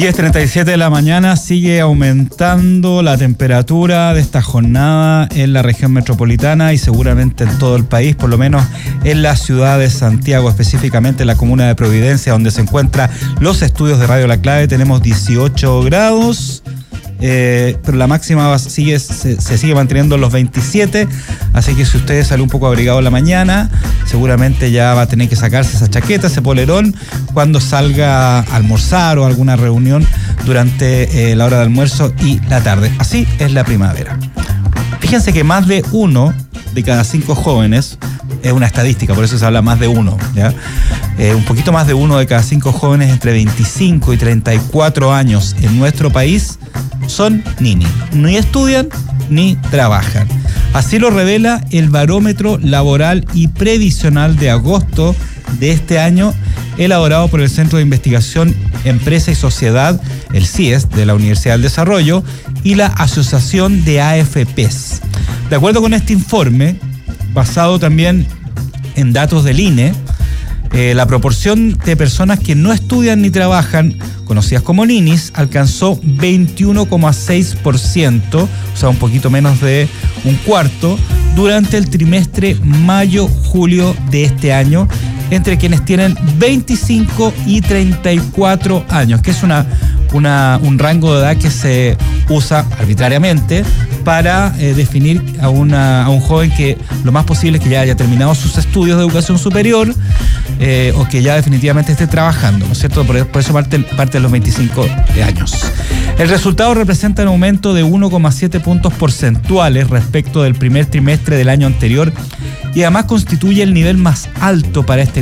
10:37 de la mañana, sigue aumentando la temperatura de esta jornada en la región metropolitana y seguramente en todo el país, por lo menos en la ciudad de Santiago, específicamente en la comuna de Providencia, donde se encuentran los estudios de Radio La Clave. Tenemos 18 grados. Pero la máxima se sigue manteniendo en los 27, así que si usted sale un poco abrigado en la mañana, seguramente ya va a tener que sacarse esa chaqueta, ese polerón, cuando salga a almorzar o alguna reunión durante la hora de almuerzo y la tarde. Así es la primavera. Fíjense que más de 1 de cada 5 jóvenes, es una estadística, por eso se habla más de 1, ¿ya? Un poquito más de 1 de cada 5 jóvenes entre 25 y 34 años en nuestro país son ninis. Ni estudian ni trabajan. Así lo revela el Barómetro Laboral y Previsional de agosto de este año, elaborado por el Centro de Investigación Empresa y Sociedad, el CIES, de la Universidad del Desarrollo, y la Asociación de AFPs. De acuerdo con este informe, basado también en datos del INE, la proporción de personas que no estudian ni trabajan, conocidas como ninis, alcanzó 21,6%, o sea, un poquito menos de un cuarto, durante el trimestre mayo-julio de este año, entre quienes tienen 25 y 34 años, que es un rango de edad que se usa arbitrariamente para definir a un joven que lo más posible es que ya haya terminado sus estudios de educación superior o que ya definitivamente esté trabajando, ¿no es cierto? Por eso parte de los 25 años. El resultado representa un aumento de 1,7 puntos porcentuales respecto del primer trimestre del año anterior y además constituye el nivel más alto para este